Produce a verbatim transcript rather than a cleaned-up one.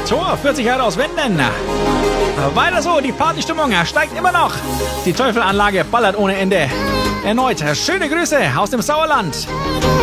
Tor führt sich aus Wenden. Weiter so, die Partystimmung steigt immer noch. Die Teufelanlage ballert ohne Ende. Erneut schöne Grüße aus dem Sauerland.